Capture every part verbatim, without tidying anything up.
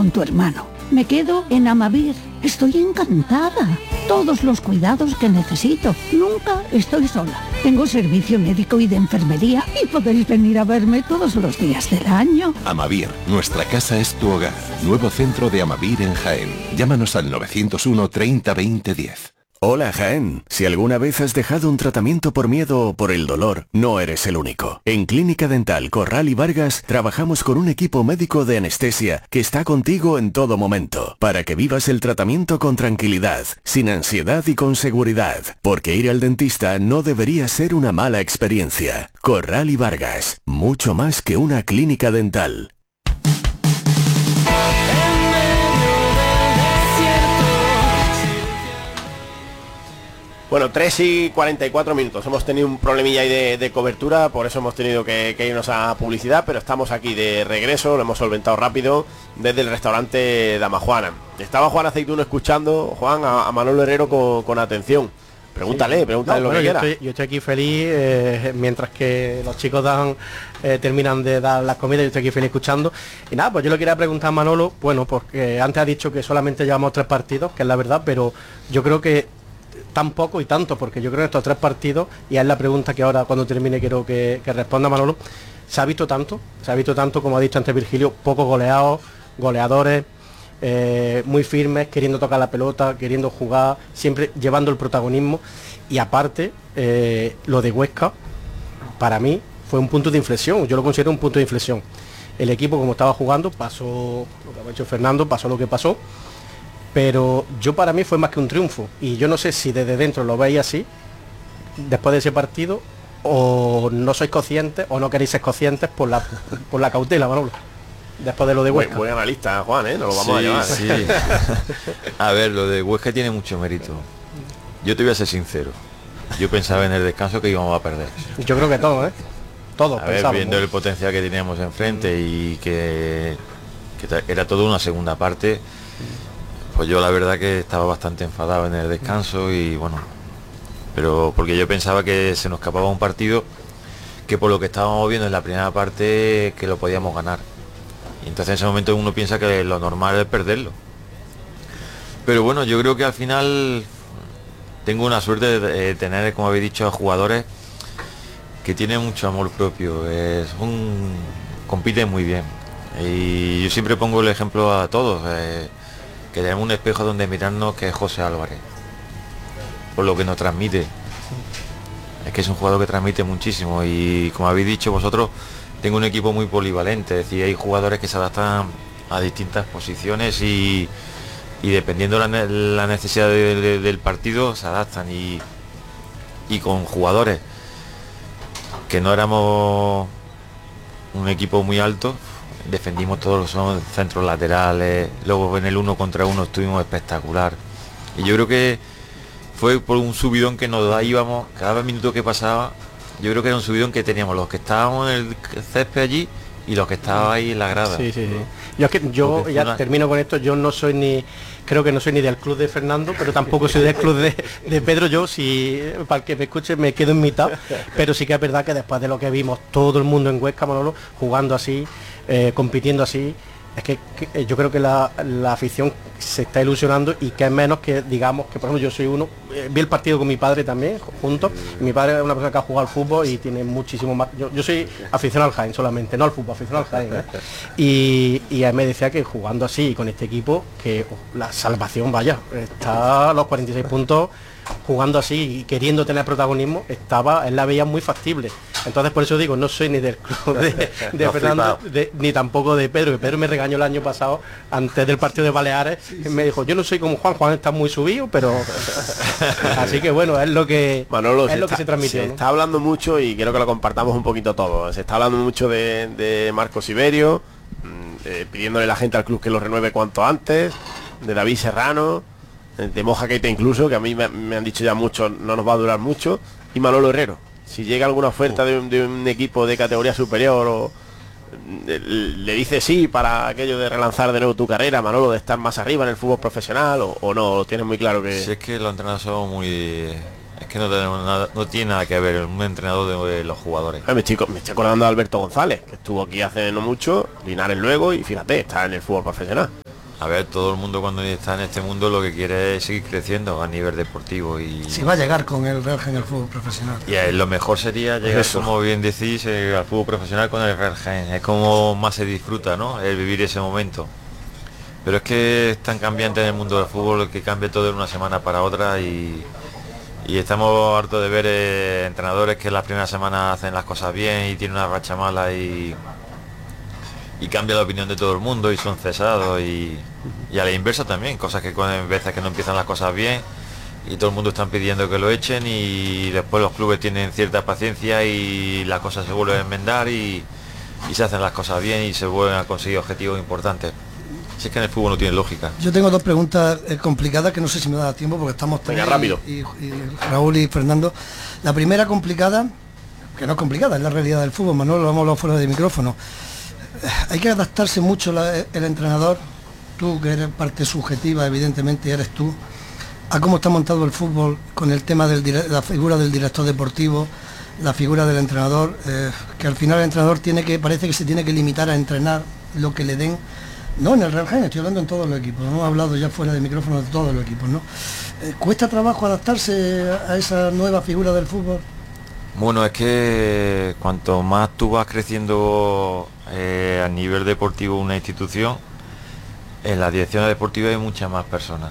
con tu hermano. Me quedo en Amavir. Estoy encantada. Todos los cuidados que necesito. Nunca estoy sola. Tengo servicio médico y de enfermería y podéis venir a verme todos los días del año. Amavir, nuestra casa es tu hogar. Nuevo centro de Amavir en Jaén. Llámanos al novecientos uno treinta veinte diez. Hola Jaén, si alguna vez has dejado un tratamiento por miedo o por el dolor, no eres el único. En Clínica Dental Corral y Vargas trabajamos con un equipo médico de anestesia que está contigo en todo momento, para que vivas el tratamiento con tranquilidad, sin ansiedad y con seguridad, porque ir al dentista no debería ser una mala experiencia. Corral y Vargas, mucho más que una clínica dental. Bueno, tres y cuarenta y cuatro minutos. Hemos tenido un problemilla ahí de, de cobertura, por eso hemos tenido que, que irnos a publicidad, pero estamos aquí de regreso, lo hemos solventado rápido desde el restaurante Dama Juana. Estaba Juan Aceituno escuchando, Juan, a, a Manolo Herrero con, con atención. Pregúntale, sí. pregúntale no, lo bueno, que yo quiera. Estoy, yo estoy aquí feliz, eh, mientras que los chicos dan eh, terminan de dar las comidas, yo estoy aquí feliz escuchando. Y nada, pues yo le quería preguntar a Manolo, bueno, porque antes ha dicho que solamente llevamos tres partidos, que es la verdad, pero yo creo que tan poco y tanto, porque yo creo que estos tres partidos, y es la pregunta que ahora cuando termine quiero que, que responda Manolo, se ha visto tanto, se ha visto tanto, como ha dicho antes Virgilio, pocos goleados, goleadores, eh, muy firmes, queriendo tocar la pelota, queriendo jugar, siempre llevando el protagonismo, y aparte, eh, lo de Huesca, para mí, fue un punto de inflexión, yo lo considero un punto de inflexión. El equipo, como estaba jugando, pasó lo que ha hecho Fernando, pasó lo que pasó, pero yo para mí fue más que un triunfo, y yo no sé si desde dentro lo veis así después de ese partido, o no sois conscientes o no queréis ser conscientes por la por la cautela, Manolo, después de lo de Huesca. Buen, buen analista, Juan, ¿eh? Nos lo vamos sí, a llevar. Sí. A ver, lo de Huesca tiene mucho mérito. Yo te voy a ser sincero, yo pensaba en el descanso que íbamos a perder. Yo creo que todos, ¿eh? Todos a ver, viendo el potencial que teníamos enfrente y que, que era toda una segunda parte, pues yo la verdad que estaba bastante enfadado en el descanso, y bueno, pero porque yo pensaba que se nos escapaba un partido que, por lo que estábamos viendo en la primera parte, que lo podíamos ganar, y entonces en ese momento uno piensa que lo normal es perderlo. Pero bueno, yo creo que al final tengo una suerte de tener, como habéis dicho, a jugadores que tienen mucho amor propio, es un compiten muy bien, y yo siempre pongo el ejemplo a todos, eh, que tenemos un espejo donde mirarnos, que es José Álvarez, por lo que nos transmite. Es que es un jugador que transmite muchísimo, y como habéis dicho vosotros, tengo un equipo muy polivalente, es decir, hay jugadores que se adaptan a distintas posiciones, y, y dependiendo la, la necesidad de, de, del partido se adaptan, y, y con jugadores que no éramos un equipo muy alto, defendimos todos los centros laterales, luego en el uno contra uno estuvimos espectacular, y yo creo que fue por un subidón que nos íbamos cada minuto que pasaba. Yo creo que era un subidón que teníamos los que estábamos en el césped allí y los que estaban ahí en la grada. Sí, sí, sí. Yo es que yo ya una... termino con esto, yo no soy ni, creo que no soy ni del club de Fernando, pero tampoco soy del club de, de Pedro. Yo, si para el que me escuche, me quedo en mitad, pero sí que es verdad que después de lo que vimos todo el mundo en Huesca, Manolo, jugando así, eh, compitiendo así, es que, que yo creo que la, la afición se está ilusionando, y que es menos que, digamos, que por ejemplo yo soy uno, eh, vi el partido con mi padre también, juntos, y mi padre es una persona que ha jugado al fútbol y tiene muchísimo más, yo, yo soy aficionado al Jaén solamente, no al fútbol, aficionado al Jaén, ¿eh? y, y él me decía que jugando así y con este equipo, que oh, la salvación, vaya, está a los cuarenta y seis puntos, jugando así y queriendo tener protagonismo, estaba, él la veía muy factible. Entonces por eso digo, no soy ni del club de, de no, Fernando, de, ni tampoco de Pedro, que Pedro me regañó el año pasado antes del partido de Baleares, y me dijo, yo no soy como Juan, Juan está muy subido, pero así que bueno, es lo que Manolo, es lo está, que se transmitió. Se ¿no? está hablando mucho, y quiero que lo compartamos un poquito todo. Se está hablando mucho de, de Marcos Iberio, eh, pidiéndole a la gente al club que lo renueve cuanto antes, de David Serrano, de Moja Keita incluso, que a mí me, me han dicho ya mucho, no nos va a durar mucho, y Manolo Herrero. Si llega alguna oferta de un, de un equipo de categoría superior, o le dice sí para aquello de relanzar de nuevo tu carrera, Manolo, de estar más arriba en el fútbol profesional, o, o no, lo tienes muy claro que... Si es que los entrenadores son muy... Es que no tenemos nada, no tiene nada que ver un entrenador de, de los jugadores. Me estoy, me estoy acordando de Alberto González, que estuvo aquí hace no mucho, Linares luego, y fíjate, está en el fútbol profesional. A ver, todo el mundo cuando está en este mundo lo que quiere es seguir creciendo a nivel deportivo y... Si va a llegar con el Real Jaén al fútbol profesional. Y eh, lo mejor sería llegar, eso, como bien decís, eh, al fútbol profesional con el Real Jaén. Es como más se disfruta, ¿no? El vivir ese momento. Pero es que es tan cambiante en el mundo del fútbol que cambia todo de una semana para otra y, y estamos hartos de ver eh, entrenadores que las primeras semanas hacen las cosas bien y tienen una racha mala y, y cambia la opinión de todo el mundo y son cesados y, y a la inversa también, cosas que con veces que no empiezan las cosas bien y todo el mundo están pidiendo que lo echen y después los clubes tienen cierta paciencia y las cosas se vuelven a enmendar y, y se hacen las cosas bien y se vuelven a conseguir objetivos importantes. Si es que en el fútbol no tiene lógica. Yo tengo dos preguntas eh, complicadas que no sé si me da tiempo porque estamos Venga, rápido. Y, y, y Raúl y Fernando. La primera complicada, que no es complicada, es la realidad del fútbol, Manuel, lo hemos hablado fuera de micrófono. Eh, hay que adaptarse mucho la, el entrenador, tú que eres parte subjetiva, evidentemente eres tú, a cómo está montado el fútbol con el tema de la figura del director deportivo, la figura del entrenador, eh, que al final el entrenador tiene que, parece que se tiene que limitar a entrenar lo que le den. No, en el Real Jaén, estoy hablando en todos los equipos, hemos hablado ya fuera de micrófono de todos los equipos, ¿no? Eh, ¿Cuesta trabajo adaptarse a esa nueva figura del fútbol? Bueno, es que cuanto más tú vas creciendo eh, a nivel deportivo una institución, en la dirección deportiva hay muchas más personas.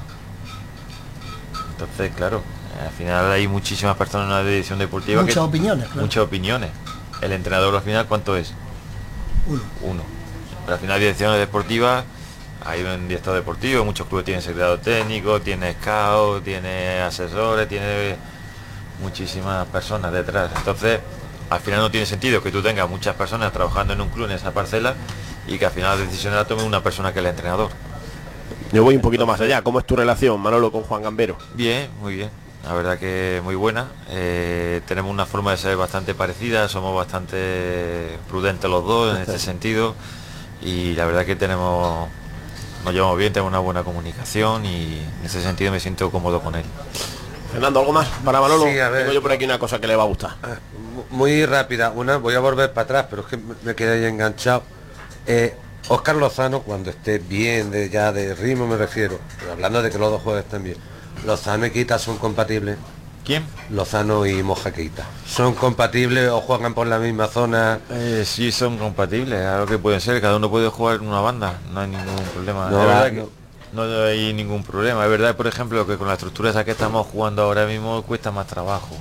Entonces, claro, al final hay muchísimas personas en la dirección deportiva. Muchas que, opiniones, claro. Muchas opiniones. El entrenador al final, ¿cuánto es? Uno. Uno. Pero al final direcciones deportivas, hay un director deportivo, muchos clubes tienen secretario técnico, tiene scout, tiene asesores, tiene muchísimas personas detrás. Entonces, al final no tiene sentido que tú tengas muchas personas trabajando en un club en esa parcela y que al final la decisión la tome una persona que es el entrenador. Yo voy un poquito más allá. ¿Cómo es tu relación, Manolo, con Juan Gambero? Bien, muy bien. La verdad que muy buena. Eh, tenemos una forma de ser bastante parecida, somos bastante prudentes los dos en este sentido. Y la verdad que tenemos nos llevamos bien, tenemos una buena comunicación y en ese sentido me siento cómodo con él. Fernando, ¿algo más para Manolo? Sí, a ver. Tengo yo por aquí una cosa que le va a gustar. Muy rápida, una, voy a volver para atrás, pero es que me quedé ahí enganchado. Eh, Óscar Lozano, cuando esté bien, de ya de ritmo me refiero, pero hablando de que los dos jueves estén bien, Lozano y Keita son compatibles. ¿Quién? Lozano y Moja Keita. ¿Son compatibles o juegan por la misma zona? Eh, sí, son compatibles, algo que pueden ser, cada uno puede jugar en una banda, no hay ningún problema. No, es verdad no. que no hay ningún problema, es verdad, por ejemplo, que con la estructura esa que estamos jugando ahora mismo cuesta más trabajo.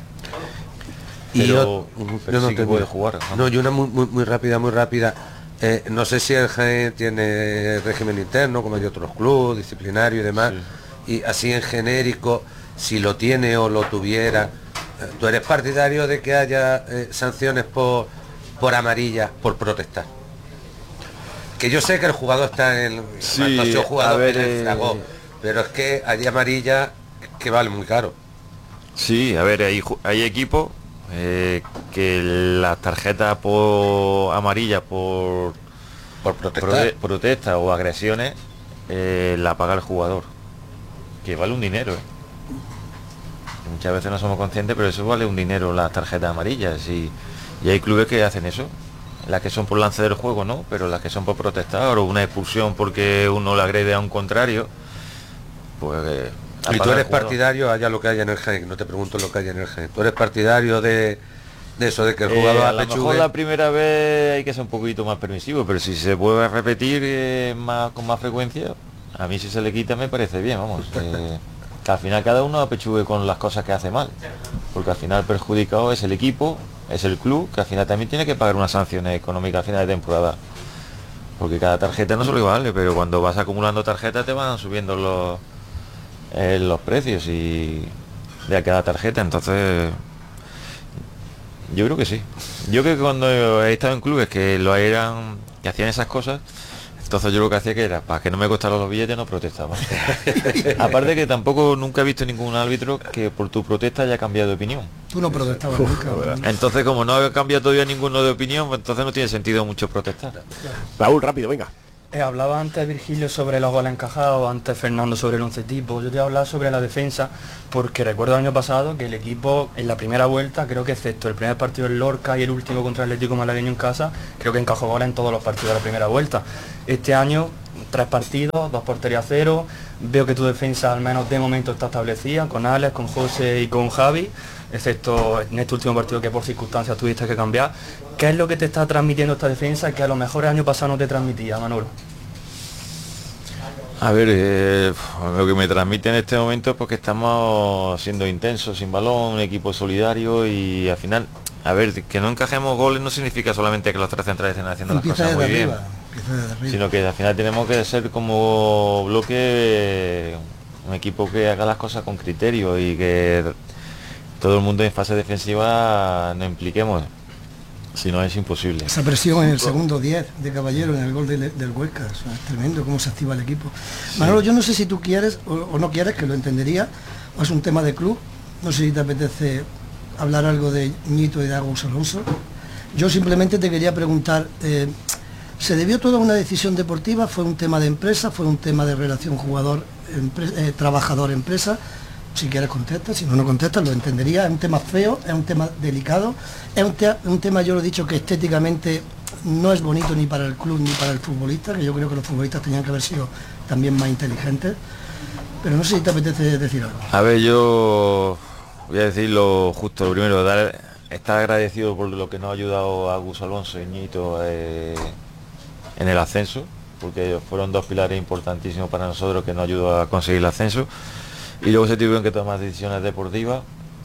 Y Pero, yo, pero yo no sí que tengo- puede jugar. ¿no? No, y una muy, muy, muy rápida, muy rápida. Eh, no sé si el Jaén tiene régimen interno, como hay otros clubes, disciplinario y demás. Y así en genérico, si lo tiene o lo tuviera, eh, ¿tú eres partidario de que haya eh, sanciones por, por amarilla, por protestar? Que yo sé que el jugador está en Sí, no ha sido jugador a ver, en el eh, fragor, pero es que hay amarilla que vale muy caro. Sí, a ver, hay, ju- hay equipos eh, que las tarjetas por amarillas por Por protestar. prote- protesta o agresiones eh, la paga el jugador, que vale un dinero. ¿eh? Muchas veces no somos conscientes, pero eso vale un dinero las tarjetas amarillas y, y hay clubes que hacen eso. Las que son por lance del juego, ¿no? Pero las que son por protestar o una expulsión porque uno le agrede a un contrario, pues... eh, la Y tú paga el eres jugador. partidario, haya lo que haya en el Jaén, no te pregunto lo que haya en el Jaén. Tú eres partidario de, de eso, de que el Eh, jugador a lo apechugue. mejor la primera vez hay que ser un poquito más permisivo, pero si se vuelve a repetir eh, más, con más frecuencia, a mí si se le quita me parece bien, vamos. eh, que al final cada uno apechugue con las cosas que hace mal, porque al final el perjudicado es el equipo, es el club, que al final también tiene que pagar unas sanciones económicas a final de temporada. Porque cada tarjeta no solo vale, pero cuando vas acumulando tarjetas te van subiendo los, eh, los precios y de cada tarjeta, entonces yo creo que sí. Yo creo que cuando he estado en clubes que lo eran, que hacían esas cosas, entonces yo lo que hacía que era, para que no me costaran los billetes, no protestaba. Aparte que tampoco nunca he visto ningún árbitro que por tu protesta haya cambiado de opinión. Tú no protestabas nunca. Entonces como no ha cambiado todavía ninguno de opinión, pues entonces no tiene sentido mucho protestar. Raúl, rápido, venga. Eh, hablaba antes Virgilio sobre los goles encajados, antes Fernando sobre el once tipo. Yo te voy a hablar sobre la defensa porque recuerdo el año pasado que el equipo en la primera vuelta, creo que excepto el primer partido en Lorca y el último contra el Atlético Malagueño en casa, creo que encajó goles en todos los partidos de la primera vuelta. Este año tres partidos, dos porterías a cero. Veo que tu defensa al menos de momento está establecida, con Alex, con José y con Javi, excepto en este último partido que por circunstancias tuviste que cambiar. ¿Qué es lo que te está transmitiendo esta defensa que a lo mejor el año pasado no te transmitía, Manolo? A ver, eh, lo que me transmite en este momento es porque estamos siendo intensos sin balón, un equipo solidario y al final, a ver, que no encajemos goles no significa solamente que los tres centrales estén haciendo las cosas muy bien, sino que al final tenemos que ser como bloque, un equipo que haga las cosas con criterio y que todo el mundo en fase defensiva nos impliquemos. Si no, es imposible. Esa presión en el segundo diez de Caballero en el gol del, del Huesca, o sea, es tremendo cómo se activa el equipo. Sí. Manolo, yo no sé si tú quieres o, o no quieres, que lo entendería, o es un tema de club, no sé si te apetece hablar algo de Ñito y de Agus Alonso. Yo simplemente te quería preguntar, eh, ¿se debió toda una decisión deportiva? ¿Fue un tema de empresa? ¿Fue un tema de relación jugador, eh, trabajador-empresa? Si quieres contestar, si no, no contestas, lo entendería. Es un tema feo, es un tema delicado, es un, te un tema, yo lo he dicho, que estéticamente no es bonito ni para el club ni para el futbolista, que yo creo que los futbolistas tenían que haber sido también más inteligentes, pero no sé si te apetece decir algo. A ver, yo voy a decir lo justo, lo primero, dar, estar agradecido por lo que nos ha ayudado Agus Alonso y Ñito eh, en el ascenso, porque fueron dos pilares importantísimos para nosotros que nos ayudó a conseguir el ascenso. Y luego se tuvieron que tomar decisiones deportivas,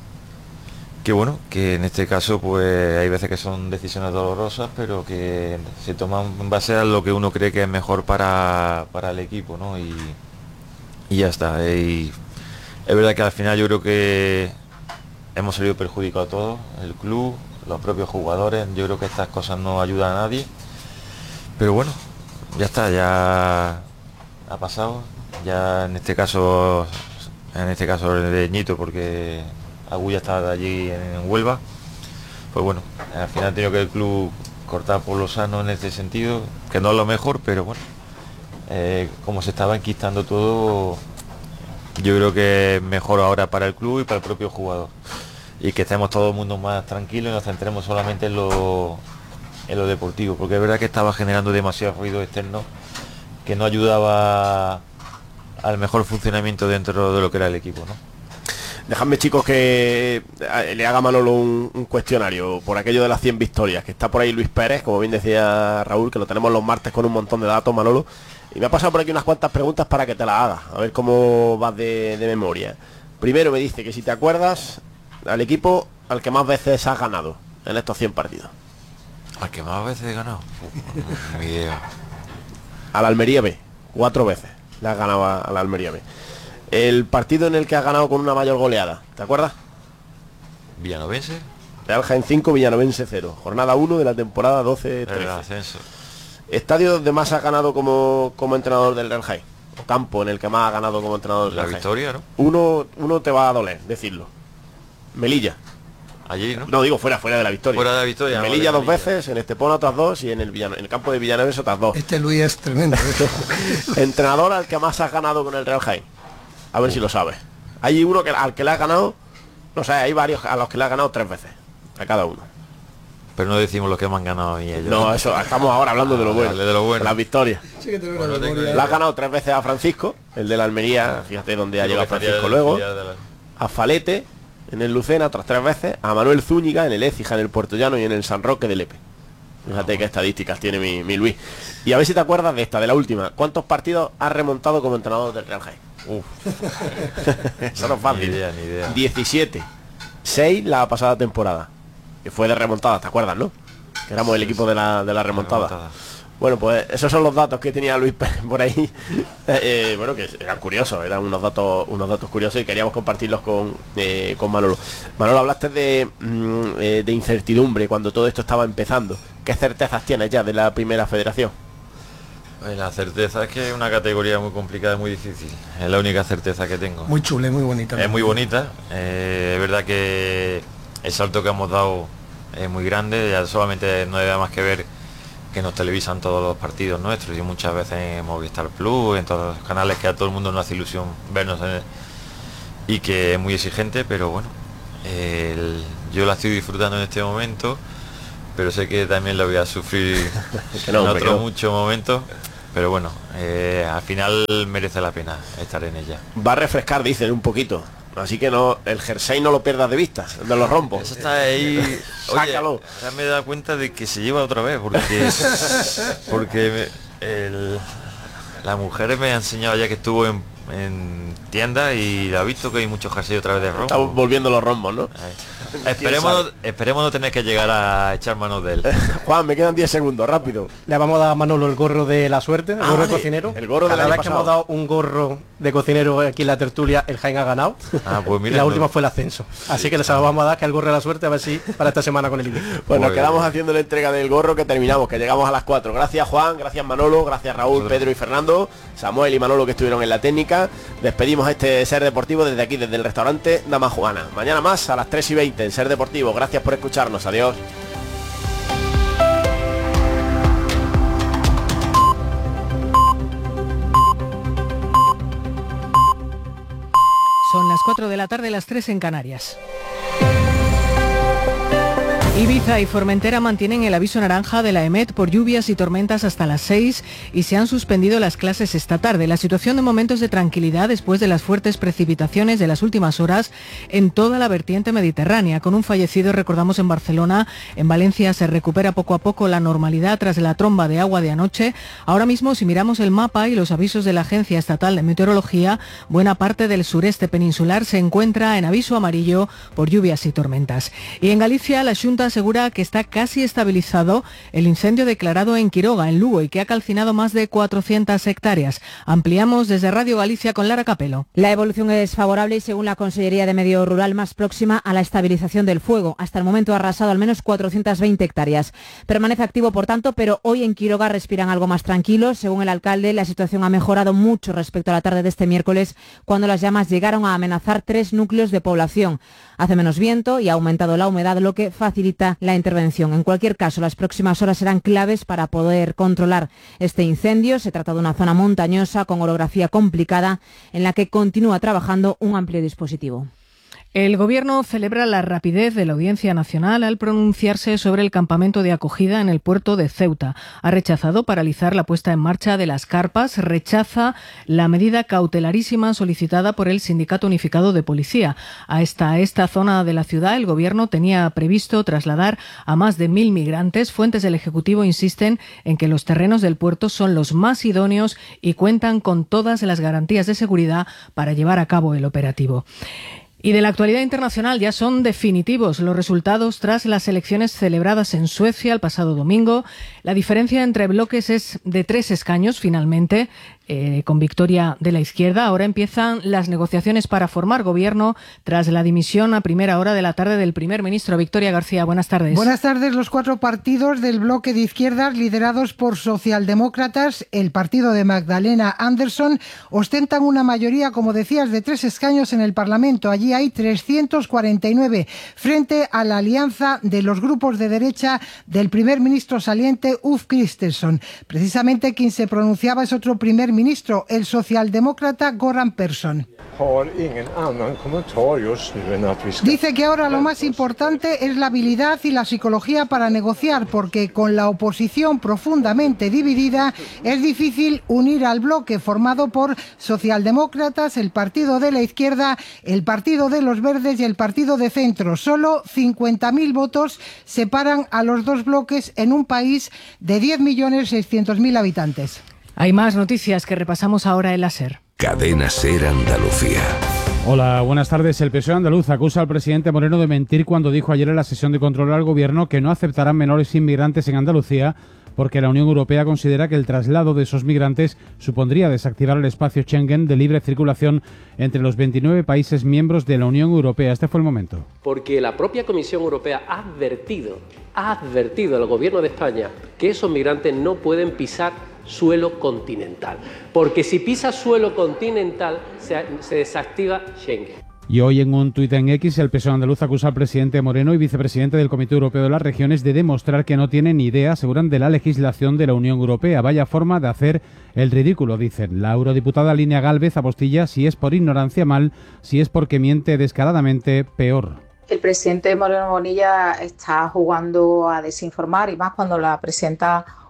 que bueno, que en este caso pues hay veces que son decisiones dolorosas, pero que se toman en base a lo que uno cree que es mejor para, para el equipo, ¿no? Y, y ya está. Y es verdad que al final yo creo que hemos salido perjudicados todos, el club, los propios jugadores. Yo creo que estas cosas no ayudan a nadie, pero bueno, ya está, ya ha pasado. Ya en este caso... en este caso el de Ñito, porque Agulla estaba allí en Huelva, pues bueno, al final ha tenido que el club cortar por lo sano en este sentido, que no es lo mejor, pero bueno, eh, como se estaba enquistando todo, yo creo que es mejor ahora para el club y para el propio jugador, y que estemos todo el mundo más tranquilos y nos centremos solamente en lo, en lo deportivo, porque es verdad que estaba generando demasiado ruido externo que no ayudaba al mejor funcionamiento dentro de lo que era el equipo, ¿no? Dejadme, chicos, que le haga Manolo un, un cuestionario por aquello de las cien victorias, que está por ahí Luis Pérez, como bien decía Raúl, que lo tenemos los martes con un montón de datos, Manolo, y me ha pasado por aquí unas cuantas preguntas para que te las haga, a ver cómo vas de, de memoria. Primero me dice que si te acuerdas al equipo al que más veces has ganado en estos cien partidos. ¿Al que más veces he ganado? Uf, ni idea. Al Almería B, cuatro veces le has ganado a la Almería B. El partido en el que has ganado con una mayor goleada, ¿te acuerdas? Villanovense. Real Jaén cinco, Villanovense cero. Jornada uno de la temporada doce trece. El ascenso. Estadio donde más has ganado como, como entrenador del Real Jaén. O campo en el que más has ganado como entrenador del La Real Jaén. Victoria, ¿no? Uno, uno te va a doler decirlo. Melilla. Allí, ¿no? No, digo fuera, fuera de la Victoria. Fuera de la Victoria. En Melilla vale, dos Melilla. veces, en Estepona otras dos y en el, Villano, en el campo de Villanovense otras dos. Este Luis es tremendo. Entrenador al que más has ganado con el Real Jaén. A ver uh. si lo sabes. Hay uno que al que le has ganado, no sé, hay varios a los que le has ganado tres veces. A cada uno. Pero no decimos lo que me han ganado a mí ellos. No, eso, estamos ahora hablando ah, de lo bueno. De lo bueno. Las victorias. Sí que te lo bueno, tengo... Le has ganado tres veces a Francisco, el de la Almería, fíjate dónde ha llegado Francisco de, luego. De la... A Falete, en el Lucena, otras tres veces. A Manuel Zúñiga, en el Écija, en el Puerto Llano y en el San Roque de Lepe. Fíjate ah, qué estadísticas tiene mi, mi Luis. Y a ver si te acuerdas de esta, de la última. ¿Cuántos partidos has remontado como entrenador del Real Jaén? Uf. Eso no es fácil. Ni idea, ni idea. diecisiete. seis la pasada temporada. Que fue de remontada, ¿te acuerdas, no? Que éramos el equipo de la, de la remontada. remontada. Bueno, pues esos son los datos que tenía Luis Pérez por ahí. eh, bueno, que eran curiosos, eran unos datos unos datos curiosos y queríamos compartirlos con, eh, con Manolo. Manolo, hablaste de, mm, eh, de incertidumbre cuando todo esto estaba empezando. ¿Qué certezas tienes ya de la primera federación? Pues la certeza es que es una categoría muy complicada y muy difícil. Es la única certeza que tengo. Muy chula y muy bonita. Es muy bonita. Eh, es verdad que el salto que hemos dado es muy grande. Ya solamente no debe más que ver que nos televisan todos los partidos nuestros y muchas veces en Movistar Plus, en todos los canales que a todo el mundo nos hace ilusión vernos en el, y que es muy exigente, pero bueno, el, yo la estoy disfrutando en este momento, pero sé que también la voy a sufrir no, en otro no. mucho momento. pero bueno, eh, al final merece la pena estar en ella. Va a refrescar, dicen, un poquito. Así que no, el jersey no lo pierdas de vista, de los rombos. Eso está ahí. Oye, sácalo. Ya me he dado cuenta de que se lleva otra vez, porque porque me, el, la mujer me ha enseñado ya que estuvo en, en tienda y ha visto que hay muchos jerseys otra vez de rombo. Estamos volviendo los rombos, ¿no? Esperemos, esperemos no tener que llegar a echar manos de él. Juan, me quedan diez segundos, rápido. Le vamos a dar a Manolo el gorro de la suerte, el ah, gorro vale. de cocinero. El gorro de la la vez que hemos dado un gorro de cocinero aquí en la tertulia, el Jaén ha ganado. Ah, pues mira, y la no. última fue el ascenso. Así sí. que les vamos a dar que el gorro de la suerte, a ver si para esta semana con el I B I. Pues nos quedamos haciendo la entrega del gorro, que terminamos, que llegamos a las cuatro. Gracias Juan, gracias Manolo, gracias Raúl, Pedro y Fernando, Samuel y Manolo que estuvieron en la técnica. Despedimos este Ser Deportivo desde aquí, desde el restaurante Dama Juana. Mañana más a las tres y veinte en Ser Deportivo. Gracias por escucharnos, adiós. Son las cuatro de la tarde, las tres en Canarias. Ibiza y Formentera mantienen el aviso naranja de la EMET por lluvias y tormentas hasta las seis y se han suspendido las clases esta tarde. La situación de momentos de tranquilidad después de las fuertes precipitaciones de las últimas horas en toda la vertiente mediterránea. Con un fallecido, recordamos, en Barcelona. En Valencia se recupera poco a poco la normalidad tras la tromba de agua de anoche. Ahora mismo, si miramos el mapa y los avisos de la Agencia Estatal de Meteorología, buena parte del sureste peninsular se encuentra en aviso amarillo por lluvias y tormentas. Y en Galicia, la Xunta asegura que está casi estabilizado el incendio declarado en Quiroga, en Lugo, y que ha calcinado más de cuatrocientas hectáreas. Ampliamos desde Radio Galicia con Lara Capelo. La evolución es favorable y, según la Consellería de Medio Rural, más próxima a la estabilización del fuego. Hasta el momento ha arrasado al menos cuatrocientas veinte hectáreas. Permanece activo, por tanto, pero hoy en Quiroga respiran algo más tranquilos. Según el alcalde, la situación ha mejorado mucho respecto a la tarde de este miércoles, cuando las llamas llegaron a amenazar tres núcleos de población. Hace menos viento y ha aumentado la humedad, lo que facilita la intervención. En cualquier caso, las próximas horas serán claves para poder controlar este incendio. Se trata de una zona montañosa con orografía complicada en la que continúa trabajando un amplio dispositivo. El Gobierno celebra la rapidez de la Audiencia Nacional al pronunciarse sobre el campamento de acogida en el puerto de Ceuta. Ha rechazado paralizar la puesta en marcha de las carpas, rechaza la medida cautelarísima solicitada por el Sindicato Unificado de Policía. A esta, esta zona de la ciudad, el Gobierno tenía previsto trasladar a más de mil migrantes. Fuentes del Ejecutivo insisten en que los terrenos del puerto son los más idóneos y cuentan con todas las garantías de seguridad para llevar a cabo el operativo. Y de la actualidad internacional, ya son definitivos los resultados tras las elecciones celebradas en Suecia el pasado domingo. La diferencia entre bloques es de tres escaños finalmente, eh, con victoria de la izquierda. Ahora empiezan las negociaciones para formar gobierno tras la dimisión a primera hora de la tarde del primer ministro. Victoria García, buenas tardes. Buenas tardes. Los cuatro partidos del bloque de izquierdas, liderados por socialdemócratas, el partido de Magdalena Andersson, ostentan una mayoría, como decías, de tres escaños en el Parlamento. Allí hay trescientos cuarenta y nueve frente a la alianza de los grupos de derecha del primer ministro saliente Ulf Kristersson. Precisamente quien se pronunciaba es otro primer ministro, el socialdemócrata Göran Persson. Dice que ahora lo más importante es la habilidad y la psicología para negociar, porque con la oposición profundamente dividida es difícil unir al bloque formado por socialdemócratas, el partido de la izquierda, el partido de los verdes y el partido de centro. Solo cincuenta mil votos separan a los dos bloques en un país de diez millones seiscientos mil habitantes. Hay más noticias que repasamos ahora en la SER. Cadena SER Andalucía. Hola, buenas tardes. El P S O E andaluz acusa al presidente Moreno de mentir cuando dijo ayer en la sesión de control al gobierno que no aceptarán menores inmigrantes en Andalucía, porque la Unión Europea considera que el traslado de esos migrantes supondría desactivar el espacio Schengen de libre circulación entre los veintinueve países miembros de la Unión Europea. Este fue el momento. Porque la propia Comisión Europea ha advertido, ha advertido al Gobierno de España que esos migrantes no pueden pisar suelo continental, porque si pisa suelo continental se, se desactiva Schengen. Y hoy, en un tuit en X, el P S O E andaluz acusa al presidente Moreno y vicepresidente del Comité Europeo de las Regiones de demostrar que no tienen ni idea, aseguran, de la legislación de la Unión Europea. Vaya forma de hacer el ridículo, dicen. La eurodiputada Linia Gálvez apostilla: si es por ignorancia, mal; si es porque miente descaradamente, peor. El presidente Moreno Bonilla está jugando a desinformar, y más cuando la presidenta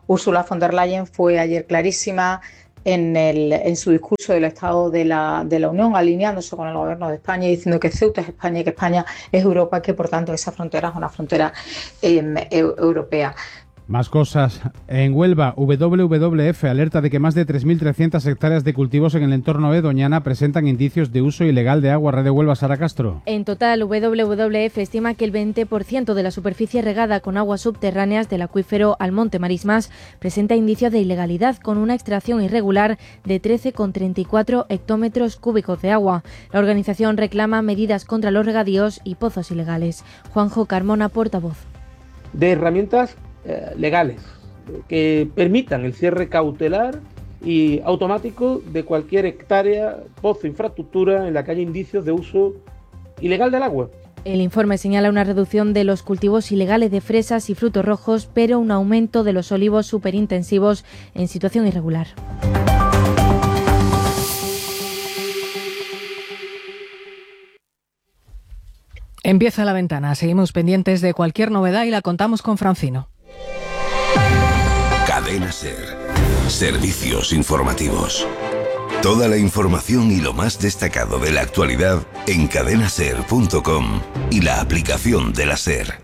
Ursula von der Leyen fue ayer clarísima en, el, en su discurso del Estado de la, de la Unión, alineándose con el Gobierno de España y diciendo que Ceuta es España y que España es Europa, que por tanto esa frontera es una frontera eh, europea. Más cosas. En Huelva, W W F alerta de que más de tres mil trescientas hectáreas de cultivos en el entorno de Doñana presentan indicios de uso ilegal de agua. Radio Huelva, Sara Castro. En total, W W F estima que el veinte por ciento de la superficie regada con aguas subterráneas del acuífero al Monte Marismas presenta indicios de ilegalidad, con una extracción irregular de trece coma treinta y cuatro hectómetros cúbicos de agua. La organización reclama medidas contra los regadíos y pozos ilegales. Juanjo Carmona, portavoz. De herramientas legales que permitan el cierre cautelar y automático de cualquier hectárea, pozo, infraestructura en la que haya indicios de uso ilegal del agua. El informe señala una reducción de los cultivos ilegales de fresas y frutos rojos, pero un aumento de los olivos superintensivos en situación irregular. Empieza La Ventana. Seguimos pendientes de cualquier novedad y la contamos con Francino. Cadena SER. Servicios informativos. Toda la información y lo más destacado de la actualidad en cadena ser punto com y la aplicación de la SER.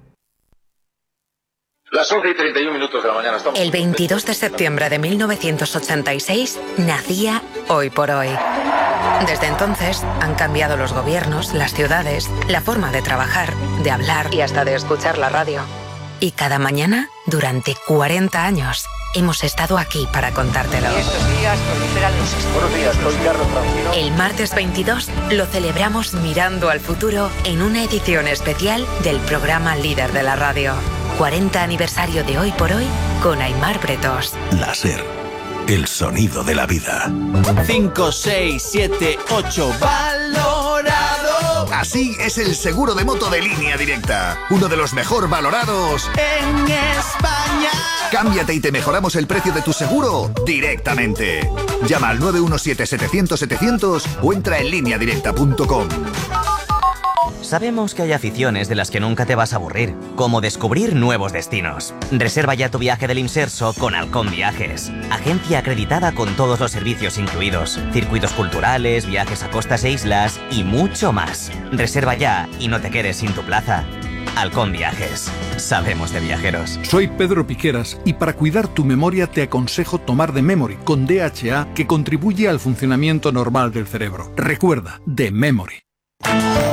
Las once y treinta y un minutos de la mañana. Estamos... El veintidós de septiembre de mil novecientos ochenta y seis nacía Hoy por Hoy. Desde entonces han cambiado los gobiernos, las ciudades, la forma de trabajar, de hablar y hasta de escuchar la radio. Y cada mañana, durante cuarenta años, hemos estado aquí para contártelo. Estos días proliferan los... Buenos días, soy Carlos Francino. El martes veintidós lo celebramos mirando al futuro en una edición especial del programa líder de la radio. cuarenta aniversario de Hoy por Hoy con Aimar Bretos. La SER, el sonido de la vida. cinco, seis, siete, ocho, valorado. Así es el seguro de moto de Línea Directa, uno de los mejor valorados en España. Cámbiate y te mejoramos el precio de tu seguro directamente. Llama al nueve uno siete, setecientos, setecientos o entra en línea directa punto com. Sabemos que hay aficiones de las que nunca te vas a aburrir, como descubrir nuevos destinos. Reserva ya tu viaje del Imserso con Halcón Viajes, agencia acreditada con todos los servicios incluidos, circuitos culturales, viajes a costas e islas y mucho más. Reserva ya y no te quedes sin tu plaza. Halcón Viajes. Sabemos de viajeros. Soy Pedro Piqueras y para cuidar tu memoria te aconsejo tomar The Memory con D H A, que contribuye al funcionamiento normal del cerebro. Recuerda, The Memory.